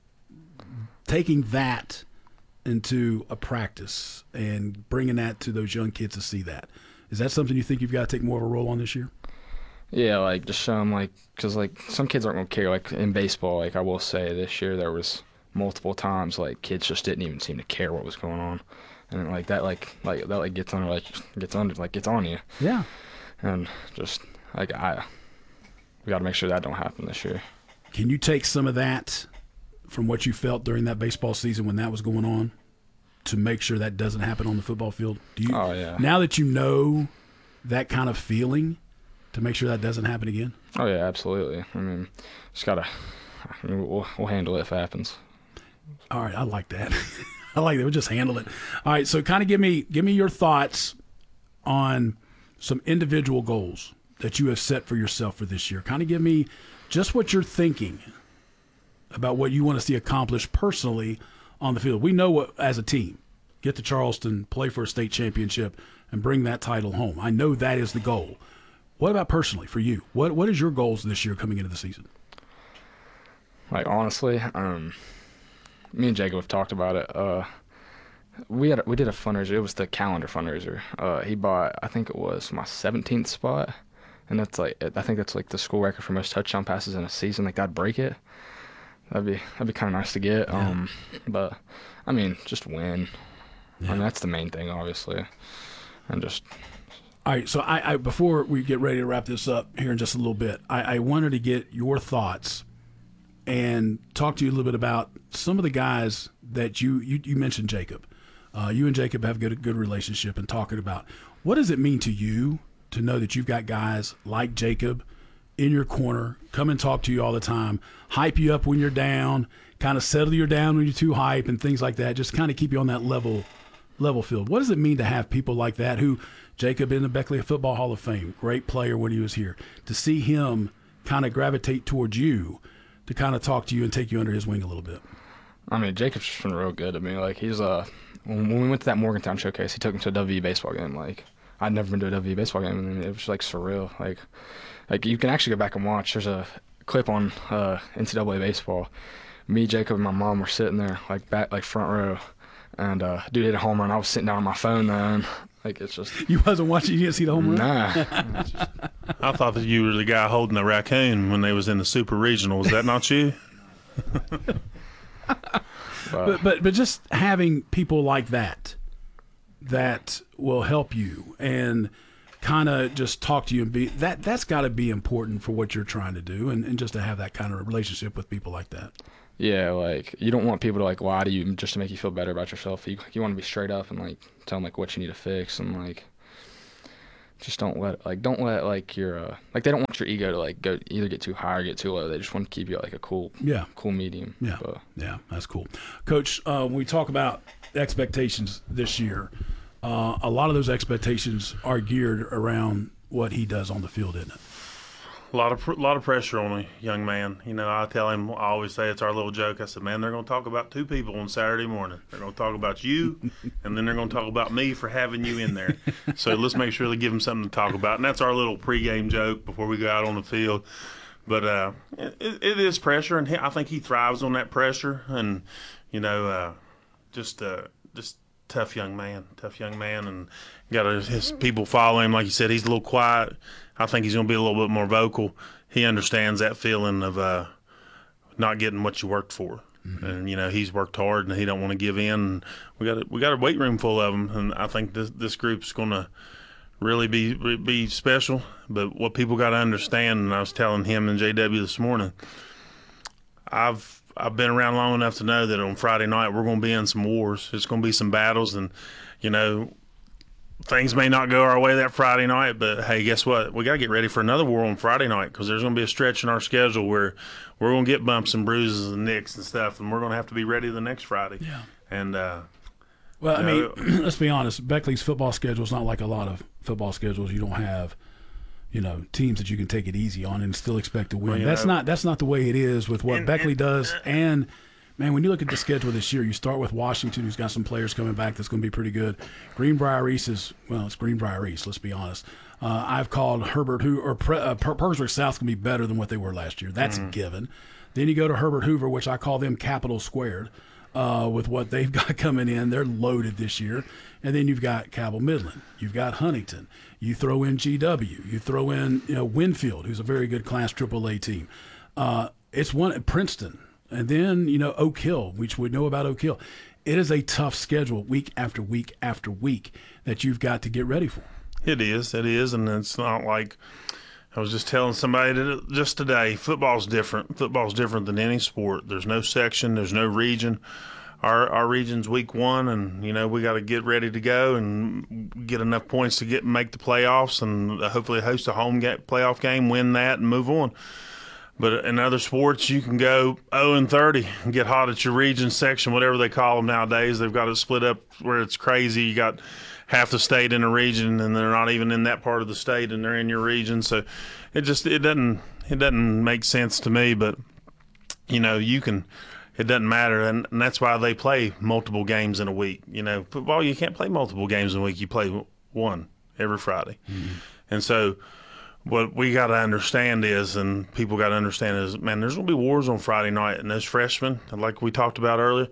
taking that into a practice and bringing that to those young kids to see that, is that something you think you've got to take more of a role on this year? Yeah, like, just show them, like, because, like, some kids aren't going to care. Like, in baseball, like, I will say this year there was multiple times, like, kids just didn't even seem to care what was going on. And, like, that, like, like that, like, gets under, like, gets under, like, gets on you. Yeah. And just, like, I, we got to make sure that don't happen this year. Can you take some of that from what you felt during that baseball season when that was going on to make sure that doesn't happen on the football field? Do you, oh, yeah. Now that you know that kind of feeling, to make sure that doesn't happen again? Oh, yeah, absolutely. I mean, just got to, I mean, we'll, we'll handle it if it happens. All right, I like that. I like that. We'll just handle it. All right, so kind of give me give me your thoughts on some individual goals that you have set for yourself for this year. Kind of give me just what you're thinking about what you want to see accomplished personally on the field. We know what, as a team, get to Charleston, play for a state championship, and bring that title home. I know that is the goal. What about personally for you? What What is your goals this year coming into the season? Like, honestly, um, me and Jacob have talked about it. Uh, we had a, we did a fundraiser. It was the calendar fundraiser. Uh, he bought, I think it was my seventeenth spot, and that's like, I think that's like the school record for most touchdown passes in a season. Like, that'd break it. That'd be that'd be kind of nice to get. Yeah. Um, but I mean, just win. Yeah. I mean, that's the main thing, obviously, and just. All right, so I, I before we get ready to wrap this up here in just a little bit, I, I wanted to get your thoughts and talk to you a little bit about some of the guys that you you, you mentioned, Jacob. Uh, you and Jacob have a good, good relationship, and talking about what does it mean to you to know that you've got guys like Jacob in your corner, come and talk to you all the time, hype you up when you're down, kind of settle you down when you're too hype and things like that, just kind of keep you on that level level field. What does it mean to have people like that who – Jacob in the Beckley Football Hall of Fame, great player when he was here, to see him kind of gravitate towards you to kind of talk to you and take you under his wing a little bit? I mean, Jacob's just been real good to me. Like, he's uh, when, when we went to that Morgantown showcase, he took me to a W V baseball game. Like, I'd never been to a W V baseball game, and it was just, like, surreal. Like, like you can actually go back and watch. There's a clip on uh, N C double A baseball. Me, Jacob, and my mom were sitting there, like, back, like, front row, and uh, dude hit a home run. I was sitting down on my phone then. Like, it's just... You wasn't watching? You didn't see the home run? Nah. just, I thought that you were the guy holding the raccoon when they was in the Super Regional. Was that not you? but, but but just having people like that that will help you and kind of just talk to you and be that that's got to be important for what you're trying to do, and, and just to have that kind of relationship with people like that. Yeah, like you don't want people to like lie to you just to make you feel better about yourself. You you want to be straight up and like tell them like what you need to fix, and like just don't let like don't let like your uh, like they don't want your ego to like go either get too high or get too low. They just want to keep you at like a cool yeah cool medium. Yeah, but, yeah, that's cool, Coach. Uh, when we talk about expectations this year, uh, a lot of those expectations are geared around what he does on the field, isn't it? A lot of pr- lot of pressure on a young man. You know, I tell him, I always say it's our little joke. I said, man, they're going to talk about two people on Saturday morning. They're going to talk about you, and then they're going to talk about me for having you in there. So let's make sure they give them something to talk about. And that's our little pregame joke before we go out on the field. But uh, it, it is pressure, and he, I think he thrives on that pressure. And, you know, uh, just uh, just tough young man, tough young man, and got his people follow him. Like you said, he's a little quiet. I think he's going to be a little bit more vocal. He understands that feeling of uh, not getting what you worked for, mm-hmm. and you know he's worked hard and he don't want to give in. And we got a, we got a weight room full of them, and I think this this group's going to really be be special. But what people got to understand, and I was telling him and J W this morning, I've I've been around long enough to know that on Friday night we're going to be in some wars. It's going to be some battles, and you know. Things may not go our way that Friday night, but hey, guess what? We got to get ready for another war on Friday night because there's going to be a stretch in our schedule where we're going to get bumps and bruises and nicks and stuff, and we're going to have to be ready the next Friday. Yeah. And uh, well, I know, mean, let's be honest. Beckley's football schedule is not like a lot of football schedules. You don't have, you know, teams that you can take it easy on and still expect to win. Well, that's know, not that's not the way it is with what and, Beckley and, does. And man, when you look at the schedule this year, you start with Washington, who's got some players coming back that's going to be pretty good. Greenbrier East is, well, it's Greenbrier East, let's be honest. Uh, I've called Herbert Hoover, or Pre, uh, Perswick South going to be better than what they were last year. That's mm-hmm. a given. Then you go to Herbert Hoover, which I call them capital squared, uh, with what they've got coming in. They're loaded this year. And then you've got Cabell Midland. You've got Huntington. You throw in G W. You throw in you know Winfield, who's a very good Class triple A team. Uh, it's one Princeton. And then, you know, Oak Hill, which we know about Oak Hill. It is a tough schedule week after week after week that you've got to get ready for. It is. It is. And it's not like I was just telling somebody that just today, football's different. Football's different than any sport. There's no section. There's no region. Our our region's week one, and, you know, we got to get ready to go and get enough points to get make the playoffs and hopefully host a home game, playoff game, win that, and move on. But in other sports, you can go oh and thirty and get hot at your region section, whatever they call them nowadays. They've got it split up where it's crazy. You got half the state in a region, and they're not even in that part of the state, and they're in your region. So it just it doesn't it doesn't make sense to me. But you know, you can. It doesn't matter, and, and that's why they play multiple games in a week. You know, football, you can't play multiple games in a week. You play one every Friday, mm-hmm. and so. What we got to understand is, and people got to understand is, man, there's going to be wars on Friday night. And those freshmen, like we talked about earlier,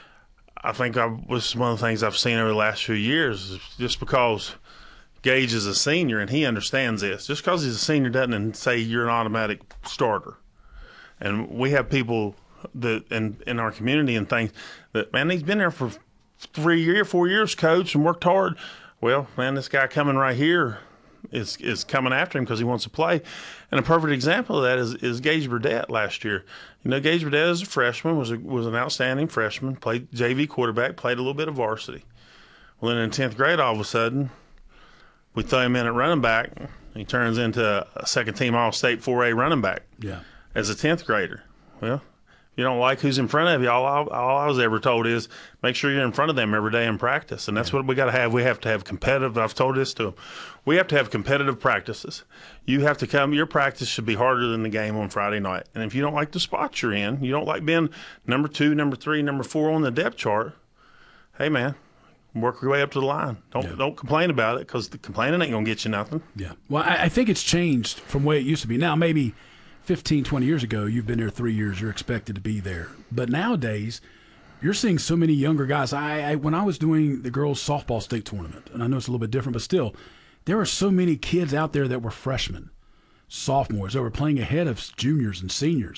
I think I was one of the things I've seen over the last few years is just because Gage is a senior and he understands this. Just because he's a senior doesn't say you're an automatic starter. And we have people that in, in our community and things that, man, he's been there for three years, four years, coach, and worked hard. Well, man, this guy coming right here is is coming after him because he wants to play. And a perfect example of that is, is Gage Burdett last year. You know, Gage Burdett as a freshman was a, was an outstanding freshman, played J V quarterback, played a little bit of varsity. Well, then in tenth grade, all of a sudden, we throw him in at running back. He turns into a second-team All-State four A running back yeah. as a tenth grader. Well, if you don't like who's in front of you, all I, all I was ever told is make sure you're in front of them every day in practice. And that's yeah. what we got to have. We have to have competitive. I've told this to them. We have to have competitive practices. You have to come. Your practice should be harder than the game on Friday night. And if you don't like the spot you're in, you don't like being number two, number three, number four on the depth chart, hey, man, work your way up to the line. Don't yeah. don't complain about it because the complaining ain't going to get you nothing. Yeah. Well, I, I think it's changed from the way it used to be. Now, maybe – fifteen, twenty years ago, you've been there three years, you're expected to be there. But nowadays, you're seeing so many younger guys. I, I When I was doing the girls' softball state tournament, and I know it's a little bit different, but still, there were so many kids out there that were freshmen, sophomores, that were playing ahead of juniors and seniors.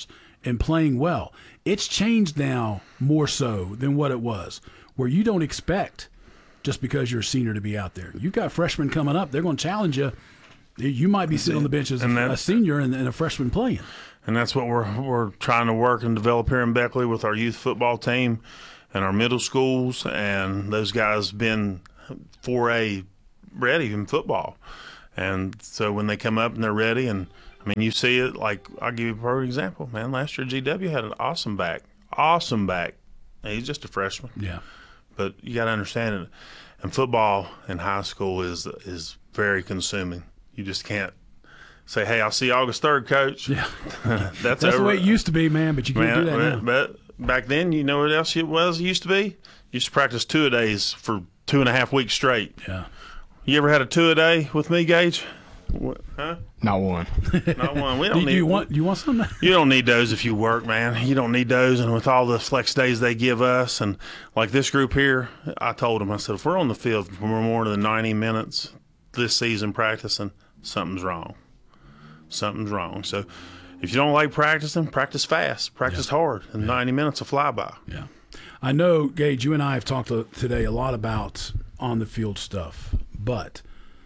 and playing well. It's changed now more so than what it was, where you don't expect just because you're a senior to be out there. You've got freshmen coming up. They're going to challenge you. You might be sitting on the bench as a, a senior and, and a freshman playing. And that's what we're we're trying to work and develop here in Beckley with our youth football team and our middle schools. And those guys been four A ready in football. And so when they come up and they're ready, and I mean, you see it, like, I'll give you a perfect example, man. Last year, G W had an awesome back, awesome back. He's just a freshman. Yeah. But you got to understand it. And football in high school is is very consuming. You just can't say, hey, I'll see you August third, coach. Yeah. That's That's over. the way it used to be, man, but you can't man, do that man, now. But back then, you know what else it was it used to be? You used to practice two-a-days for two and a half weeks straight. Yeah. You ever had a two-a-day with me, Gage? What, huh? Not one. Not one. We don't Do need. you want you want something? You don't need those if you work, man. You don't need those. And with all the flex days they give us, and like this group here, I told them, I said, if we're on the field for more than ninety minutes this season practicing, something's wrong. Something's wrong. So if you don't like practicing, practice fast, practice Yeah. hard, and Yeah. ninety minutes will fly by. Yeah. I know, Gage, you and I have talked to, today a lot about on-the-field stuff, but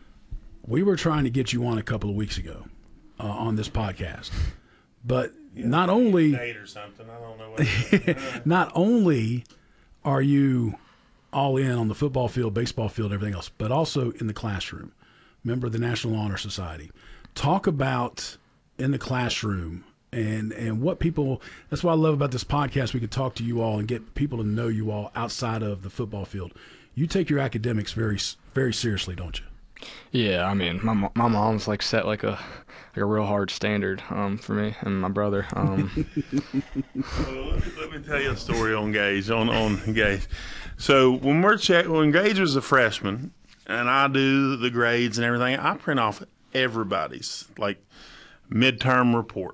we were trying to get you on a couple of weeks ago uh, on this podcast. But not only Date or something. I don't know what. not only are you all in on the football field, baseball field, everything else, but also in the classroom. Member of the National Honor Society. Talk about in the classroom and and what people. That's what I love about this podcast. We could talk to you all and get people to know you all outside of the football field. You take your academics very very seriously, don't you? Yeah, I mean, my mo- my mom's like set like a like a real hard standard um, for me and my brother. Um, Well, let, me, let me tell you a story on Gage. On on Gage. So when we're check when Gage was a freshman, and I do the grades and everything, I print off everybody's like midterm report.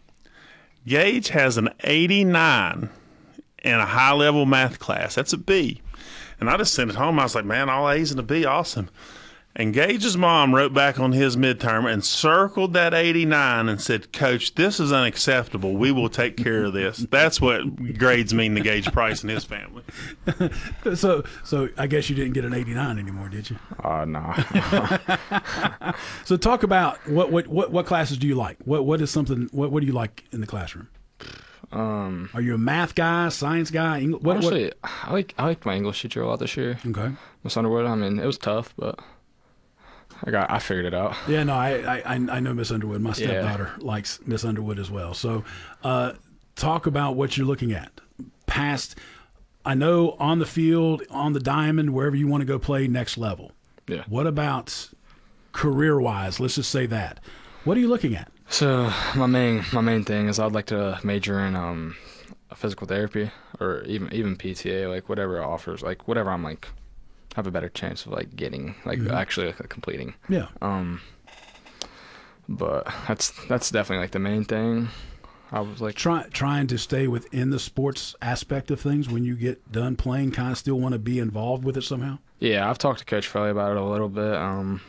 Gage has an eighty-nine in a high level math class. That's a B. And I just sent it home. I was like, man, all A's and a B, awesome. And Gage's mom wrote back on his midterm and circled that eighty-nine and said, Coach, this is unacceptable. We will take care of this. That's what grades mean to Gage Price and his family. So so I guess you didn't get an eighty-nine anymore, did you? uh, nah. So talk about what what what, what classes do you like? What what is something? What what do you like in the classroom? um, Are you a math guy, science guy? Eng- What, honestly, I like I liked my English teacher a lot this year. what? Okay. Miss Underwood. I mean, it was tough, but I got I figured it out. Yeah, no, I I, I know Miss Underwood. My stepdaughter likes Miss Underwood as well. So, uh, talk about what you're looking at. Past, I know on the field, on the diamond, wherever you want to go play, next level. Yeah. What about career-wise? Let's just say that. What are you looking at? So my main my main thing is I'd like to major in um physical therapy or even even P T A, like whatever it offers, like whatever I'm like have a better chance of like getting like Mhm. actually like, completing. Yeah. Um, but that's that's definitely like the main thing. I was like, Try, trying to stay within the sports aspect of things when you get done playing, kind of still want to be involved with it somehow? yeah, I've talked to Coach Frelly about it a little bit. Um,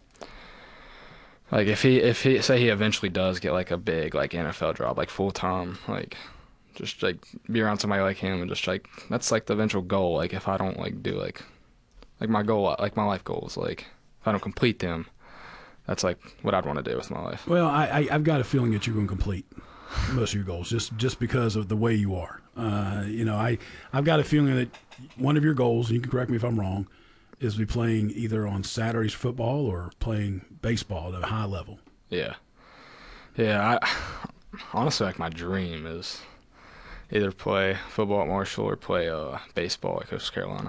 like if he if he say he eventually does get like a big like N F L job, like full time, like just like be around somebody like him and just like that's like the eventual goal. Like if I don't like do like like my goal, like my life goals, like if I don't complete them, that's like what I'd want to do with my life. Well, I, I, I've got a feeling that you're going to complete most of your goals just, just because of the way you are. Uh, you know, I, I've got a feeling that one of your goals, and you can correct me if I'm wrong, is to be playing either on Saturdays football or playing baseball at a high level. Yeah, yeah. I honestly like my dream is either play football at Marshall or play uh, baseball at Coastal Carolina.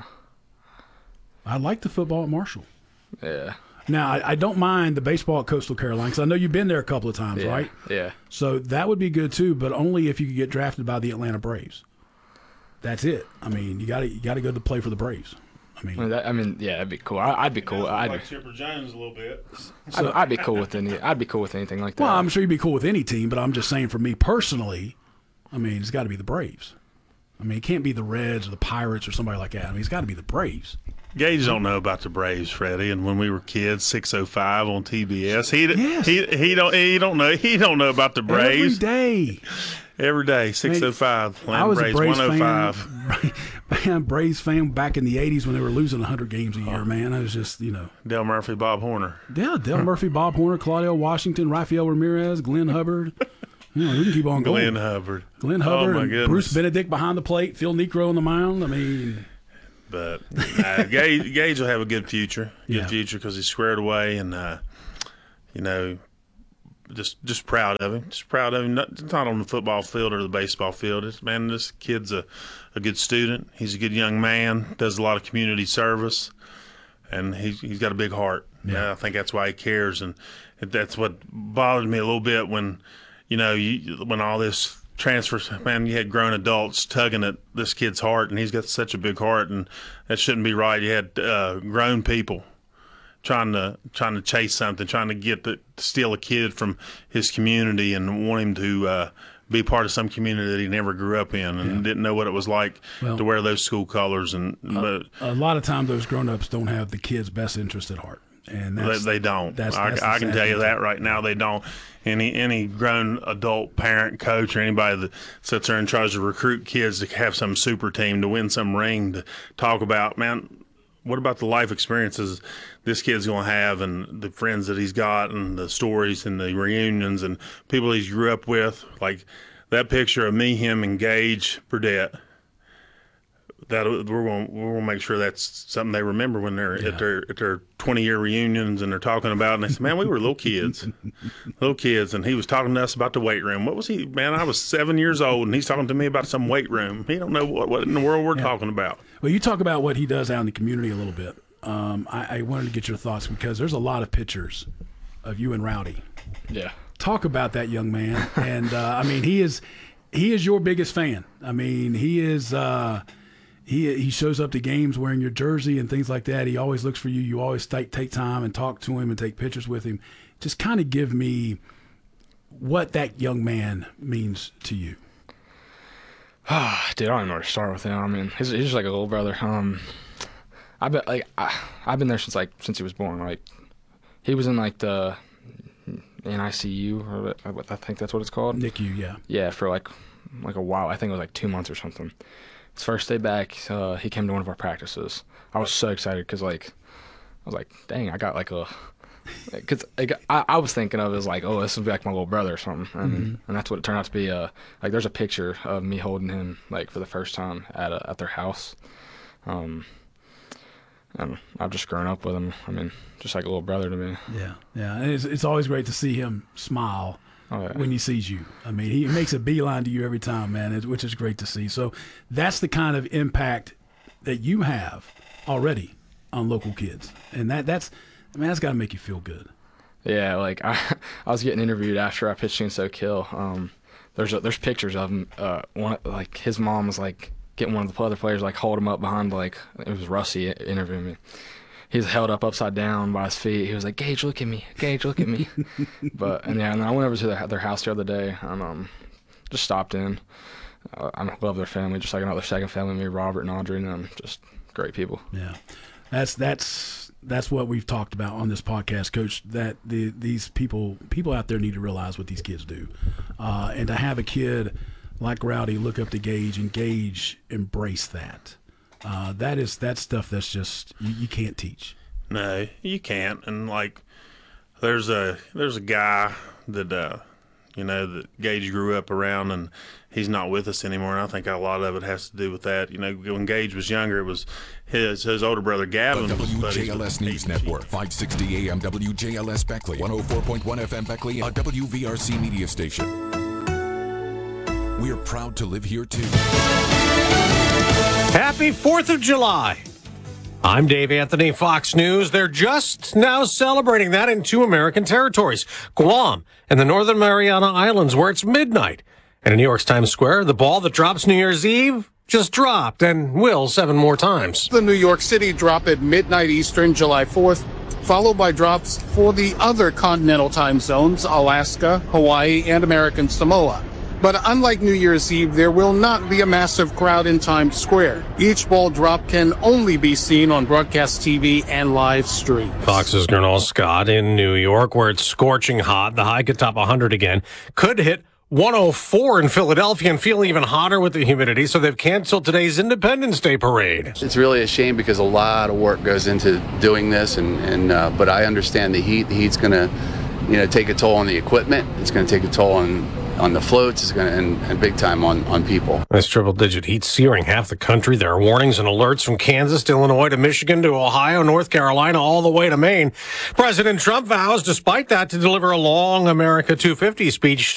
I like the football at Marshall. Yeah. Now, I, I don't mind the baseball at Coastal Carolina because I know you've been there a couple of times, Yeah. right? Yeah. So that would be good too, but only if you could get drafted by the Atlanta Braves. That's it. I mean, you got to you got to go to play for the Braves. I I mean, mean, that, I mean, yeah, that'd be cool. I, I'd be cool. I'd, like Chipper Jones a little bit. I'd, I'd be cool with any. I'd be cool with anything like that. well, I'm sure you'd be cool with any team, but I'm just saying for me personally, I mean, it's got to be the Braves. I mean, it can't be the Reds or the Pirates or somebody like that. I mean, it's got to be the Braves. Gage don't know about the Braves, Freddie. And when we were kids, six oh five on T B S, he Yes. he he don't he don't know he don't know about the Every Braves. day. Every day, six oh five. I was a Braves one oh five. fan. Man, Braves fan back in the eighties when they were losing one hundred games a year, man. I was just, you know. Dale Murphy, Bob Horner. Yeah, Dale Murphy, Bob Horner, Claudio Washington, Rafael Ramirez, Glenn Hubbard. You know, we can keep on going. Glenn Hubbard. Glenn Hubbard. Oh, my and goodness. Bruce Benedict behind the plate. Phil Necro on the mound. I mean. But uh, Gage, Gage will have a good future. Good Yeah. future because he's squared away and, uh, you know, just just proud of him. Just proud of him. Not, not on the football field or the baseball field. It's, man, this kid's a, a good student. He's a good young man. Does a lot of community service. And he's, he's got a big heart. Yeah. Uh, I think that's why he cares. And that's what bothered me a little bit when, you know, you, when all this transfers, man, you had grown adults tugging at this kid's heart, and he's got such a big heart, and that shouldn't be right. You had uh, grown people trying to trying to chase something, trying to get the, steal a kid from his community and want him to uh, be part of some community that he never grew up in and Yeah. didn't know what it was like Well, to wear those school colors. And but A lot of times those grown-ups don't have the kid's best interest at heart. And that's, they, they don't. That's, I, that's the I can sad tell you thing. that right now, they don't. Any any grown adult parent, coach, or anybody that sits there and tries to recruit kids to have some super team to win some ring to talk about, man, what about the life experiences this kid's going to have and the friends that he's got and the stories and the reunions and people he's grew up with? Like that picture of me, him, and Gage Burdett. That we're going we're going to make sure that's something they remember when they're Yeah. at their at their twenty year reunions and they're talking about. And they say, "Man, we were little kids, little kids." And he was talking to us about the weight room. What was he? Man, I was seven years old, and he's talking to me about some weight room. He don't know what, what in the world we're Yeah. talking about. Well, you talk about what he does out in the community a little bit. Um, I, I wanted to get your thoughts because there's a lot of pictures of you and Rowdy. Yeah. Talk about that young man. And, uh, I mean, he is he is your biggest fan. I mean, he is uh, – He he shows up to games wearing your jersey and things like that. He always looks for you. You always take take time and talk to him and take pictures with him. Just kind of give me what that young man means to you. Dude, I don't even know where to start with him. I mean, he's, he's just like a little brother. Um, I've been like I, I've been there since like since he was born. Like he was in like the N I C U or what, I think that's what it's called. N I C U, yeah. Yeah, for like like a while. I think it was like two months or something. His first day back, uh, he came to one of our practices. I was so excited because, like, I was like, dang, I got like a, because like, I, I was thinking of it as like, oh, this would be like my little brother or something, and, Mm-hmm. and that's what it turned out to be. Uh, like, there's a picture of me holding him like for the first time at a, at their house, um, and I've just grown up with him. I mean, just like a little brother to me. Yeah, yeah. And it's, it's always great to see him smile Oh, yeah. when he sees you. I mean, he makes a beeline to you every time, man, it- which is great to see. So that's the kind of impact that you have already on local kids. And that that's, I mean, that's got to make you feel good. Yeah, like I, I was getting interviewed after I pitched against Oak Hill. Um, there's a, there's pictures of him. Uh, one like his mom was like getting one of the other players like hold him up behind like it was Rusty interviewing me. He's held up upside down by his feet. He was like, "Gage, look at me, Gage, look at me." But and yeah, and I went over to their, their house the other day and um, just stopped in. Uh, I love their family, just like another second family. Me, Robert and Audrey, and them, just great people. Yeah, that's that's that's what we've talked about on this podcast, Coach. That the these people people out there need to realize what these kids do, uh, and to have a kid like Rowdy look up to Gage and Gage embrace that. Uh, that is that stuff that's just you, you can't teach. No, you can't. And like, there's a there's a guy that uh, you know that Gage grew up around, and he's not with us anymore. And I think a lot of it has to do with that. You know, when Gage was younger, it was his his older brother Gavin. The was W buddies J L S with News A T. Network, five sixty A M W J L S Beckley, one oh four point one F M Beckley, a W V R C media station. We're proud to live here too. Happy fourth of July. I'm Dave Anthony, Fox News. They're just now celebrating that in two American territories, Guam and the Northern Mariana Islands, where it's midnight. And in New York's Times Square, the ball that drops New Year's Eve just dropped and will seven more times. The New York City drop at midnight Eastern, July fourth, followed by drops for the other continental time zones, Alaska, Hawaii, and American Samoa. But unlike New Year's Eve, there will not be a massive crowd in Times Square. Each ball drop can only be seen on broadcast T V and live stream. Fox's Gernal Scott in New York, where it's scorching hot. The high could top one hundred again. Could hit one oh four in Philadelphia and feel even hotter with the humidity, so they've canceled today's Independence Day parade. It's really a shame because a lot of work goes into doing this, and, and uh, but I understand the heat. The heat's going to, you know, take a toll on the equipment. It's going to take a toll on on the floats. It's going to and, and big time on on people. This triple-digit heat searing half the country. There are warnings and alerts from Kansas to Illinois to Michigan to Ohio, North Carolina, all the way to Maine. President Trump vows, despite that, to deliver a long America two fifty speech